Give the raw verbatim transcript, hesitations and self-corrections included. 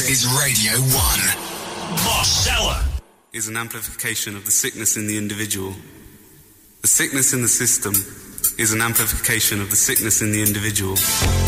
is Radio one. Marcella is an amplification of the sickness in the individual. The sickness in the system is an amplification of the sickness in the individual.